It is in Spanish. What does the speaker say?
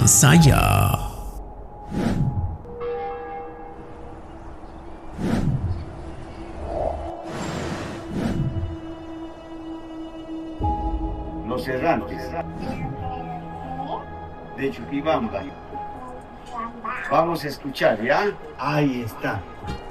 saya. Los errantes de Chuquibamba. Vamos a escuchar, ¿ya? Ahí está.